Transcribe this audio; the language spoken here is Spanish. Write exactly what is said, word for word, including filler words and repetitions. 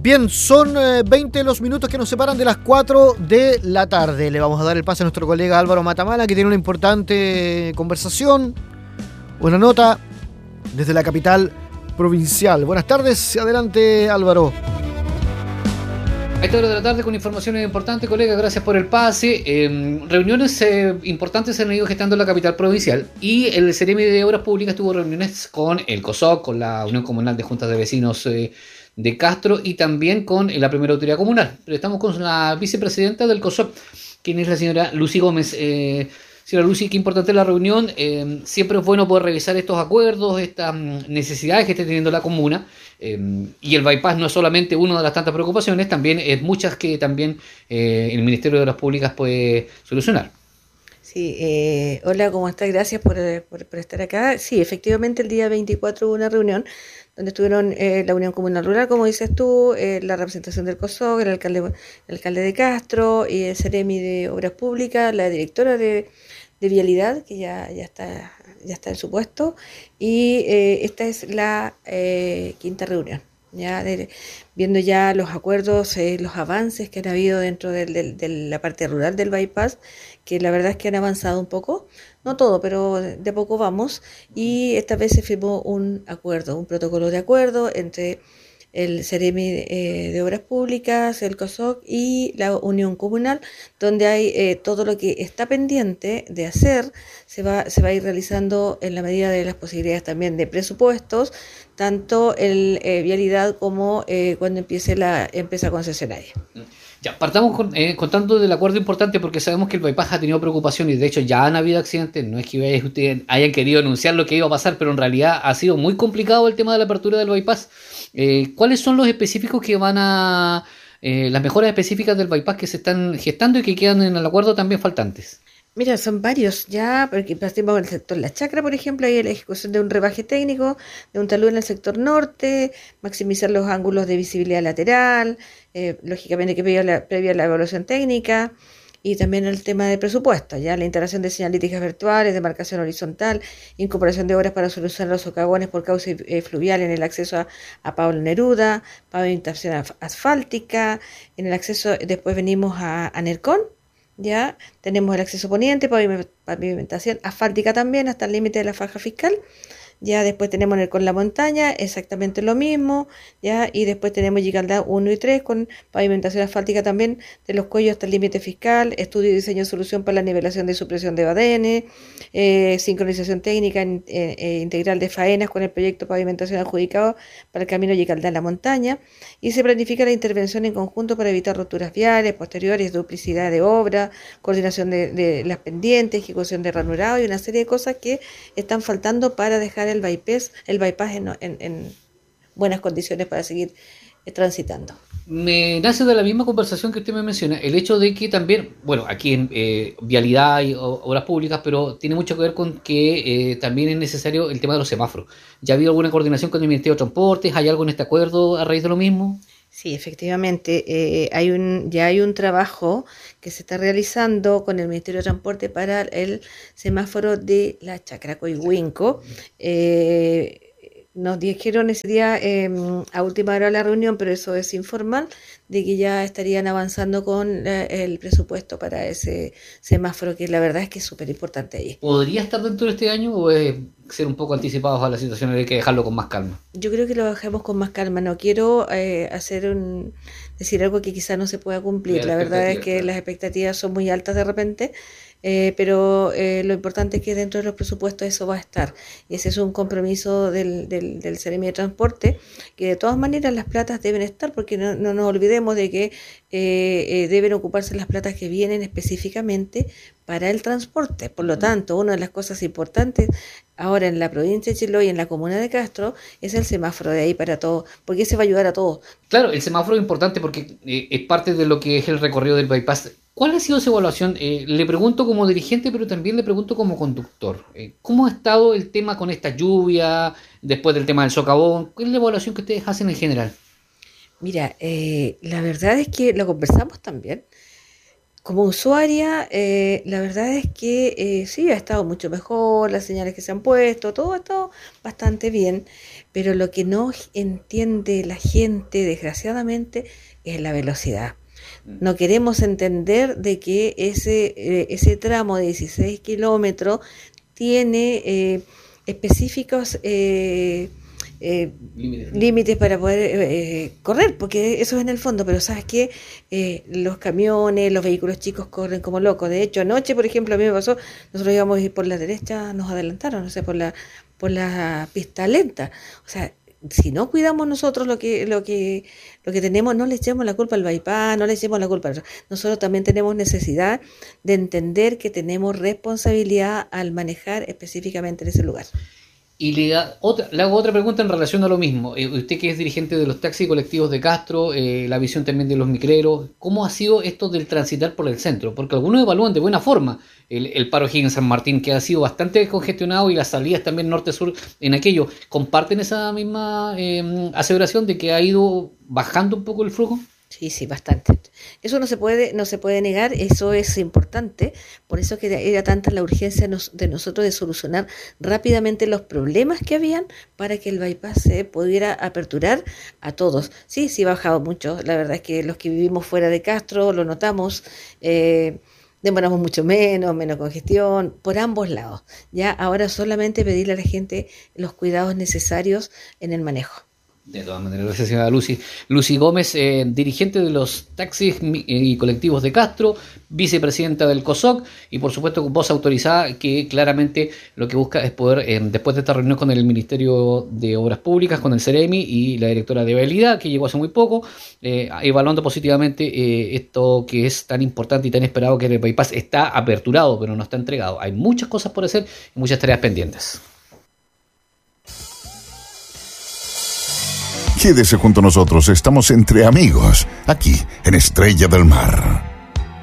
Bien, son eh, veinte los minutos que nos separan de las cuatro de la tarde. Le vamos a dar el pase a nuestro colega Álvaro Matamala, que tiene una importante conversación, una nota desde la capital provincial. Buenas tardes, adelante Álvaro. A esta hora de la tarde con informaciones importantes, colega, gracias por el pase. Eh, reuniones eh, importantes se han ido gestando en la capital provincial y el Ceremi de Obras Públicas tuvo reuniones con el COSOC, con la Unión Comunal de Juntas de Vecinos eh, de Castro y también con la primera autoridad comunal. Pero estamos con la vicepresidenta del COSOC, quien es la señora Lucy Gómez. Eh, señora Lucy, qué importante la reunión. Eh, siempre es bueno poder revisar estos acuerdos, estas necesidades que esté teniendo la comuna. Eh, y el bypass no es solamente una de las tantas preocupaciones, también es muchas que también eh, el Ministerio de Obras Públicas puede solucionar. Sí, eh, hola, ¿cómo estás? Gracias por, por, por estar acá. Sí, efectivamente el día veinticuatro hubo una reunión donde estuvieron eh, la Unión Comunal Rural, como dices tú, eh, la representación del COSOC, el alcalde, el alcalde de Castro, y el Ceremi de Obras Públicas, la directora de, de Vialidad, que ya, ya está ya está en su puesto, y eh, esta es la eh, quinta reunión, ya de, viendo ya los acuerdos, eh, los avances que han habido dentro de, de, de la parte rural del bypass, que la verdad es que han avanzado un poco, no todo, pero de poco vamos, y esta vez se firmó un acuerdo, un protocolo de acuerdo entre el Ceremi eh, de Obras Públicas, el COSOC y la Unión Comunal, donde hay eh, todo lo que está pendiente de hacer, se va, se va a ir realizando en la medida de las posibilidades también de presupuestos, tanto el eh, vialidad como eh, cuando empiece la empresa concesionaria. Ya, partamos con, eh, contando del acuerdo importante porque sabemos que el bypass ha tenido preocupaciones y de hecho ya han habido accidentes. No es que ustedes hayan querido anunciar lo que iba a pasar, pero en realidad ha sido muy complicado el tema de la apertura del bypass. Eh, ¿Cuáles son los específicos que van a... Eh, las mejoras específicas del bypass que se están gestando y que quedan en el acuerdo también faltantes? Mira, son varios ya, porque partimos con el sector La Chacra, por ejemplo, hay la ejecución de un rebaje técnico, de un talud en el sector norte, maximizar los ángulos de visibilidad lateral, eh, lógicamente que previa la, previa la evaluación técnica, y también el tema de presupuesto, ya la integración de señalíticas virtuales, de marcación horizontal, incorporación de obras para solucionar los socavones por cauce eh, fluvial en el acceso a, a Pablo Neruda, pavimentación asfáltica, en el acceso, después venimos a, a Nercón. Ya tenemos el acceso poniente, pavimentación asfáltica también hasta el límite de la faja fiscal. Ya después tenemos el con la montaña, exactamente lo mismo, ya, y después tenemos Yicaldá uno y tres con pavimentación asfáltica también de los cuellos hasta el límite fiscal, estudio y diseño de solución para la nivelación de supresión de badenes, eh, sincronización técnica en, eh, eh, integral de faenas con el proyecto pavimentación adjudicado para el camino Yicaldá la montaña, y se planifica la intervención en conjunto para evitar roturas viales, posteriores, duplicidad de obra, coordinación de, de las pendientes, ejecución de ranurado y una serie de cosas que están faltando para dejar el bypass, el bypass en, en, en buenas condiciones para seguir eh, transitando. Me nace de la misma conversación que usted me menciona, el hecho de que también, bueno, aquí en eh, vialidad y obras públicas, pero tiene mucho que ver con que eh, también es necesario el tema de los semáforos. ¿Ya ha habido alguna coordinación con el Ministerio de Transportes? ¿Hay algo en este acuerdo a raíz de lo mismo? Sí, efectivamente, eh, hay un ya hay un trabajo que se está realizando con el Ministerio de Transporte para el semáforo de la Chacra Coihuinco. Eh, nos dijeron ese día eh, a última hora de la reunión, pero eso es informal, de que ya estarían avanzando con eh, el presupuesto para ese semáforo, que la verdad es que es súper importante ahí. ¿Podría estar dentro de este año o es ser un poco anticipados a la situación y hay que dejarlo con más calma? Yo creo que lo dejemos con más calma. No quiero eh, hacer un decir algo que quizás no se pueda cumplir. La verdad es que claro, las expectativas son muy altas de repente, eh, pero eh, lo importante es que dentro de los presupuestos eso va a estar. Y ese es un compromiso del, del, del Ceremi de Transporte, que de todas maneras las platas deben estar, porque no, no nos olvidemos de que eh, eh, deben ocuparse las platas que vienen específicamente para el transporte. Por lo tanto, una de las cosas importantes ahora en la provincia de Chiloé y en la comuna de Castro es el semáforo de ahí para todo, porque ese va a ayudar a todos. Claro, el semáforo es importante porque eh, es parte de lo que es el recorrido del bypass. ¿Cuál ha sido su evaluación? Eh, le pregunto como dirigente, pero también le pregunto como conductor. Eh, ¿Cómo ha estado el tema con esta lluvia, después del tema del socavón? ¿Cuál es la evaluación que ustedes hacen en general? Mira, eh, la verdad es que lo conversamos también. Como usuaria, eh, la verdad es que eh, sí, ha estado mucho mejor, las señales que se han puesto, todo ha estado bastante bien, pero lo que no entiende la gente, desgraciadamente, es la velocidad. No queremos entender de que ese, eh, ese tramo de dieciséis kilómetros tiene eh, específicos eh, eh, límites. límites para poder eh, correr, porque eso es en el fondo, pero sabes que eh, los camiones, los vehículos chicos corren como locos. De hecho, anoche, por ejemplo, a mí me pasó, nosotros íbamos a ir por la derecha, nos adelantaron, no sé, por la, por la pista lenta. O sea, si no cuidamos nosotros lo que lo que lo que tenemos, no le echemos la culpa al bypass, no le echemos la culpa a nosotros. También tenemos necesidad de entender que tenemos responsabilidad al manejar específicamente en ese lugar. Y le, da otra, le hago otra pregunta en relación a lo mismo. Eh, usted que es dirigente de los taxis colectivos de Castro, eh, la visión también de los micreros, ¿cómo ha sido esto del transitar por el centro? Porque algunos evalúan de buena forma el, el paro Higgins San Martín, que ha sido bastante congestionado, y las salidas también norte-sur en aquello. ¿Comparten esa misma eh, aseveración de que ha ido bajando un poco el flujo? Sí, sí, bastante. Eso no se puede, no se puede negar, eso es importante, por eso que era tanta la urgencia de nosotros de solucionar rápidamente los problemas que habían para que el bypass se pudiera aperturar a todos. Sí, sí ha bajado mucho, la verdad es que los que vivimos fuera de Castro lo notamos, eh, demoramos mucho menos, menos congestión, por ambos lados. Ya ahora solamente pedirle a la gente los cuidados necesarios en el manejo. De todas maneras, gracias a Lucy. Lucy Gómez, eh, dirigente de los taxis y colectivos de Castro, vicepresidenta del COSOC, y por supuesto con voz autorizada, que claramente lo que busca es poder, eh, después de esta reunión con el Ministerio de Obras Públicas, con el CEREMI y la directora de Vialidad, que llegó hace muy poco, eh, evaluando positivamente eh, esto que es tan importante y tan esperado, que el bypass está aperturado, pero no está entregado. Hay muchas cosas por hacer y muchas tareas pendientes. Quédese junto a nosotros, estamos entre amigos, aquí en Estrella del Mar.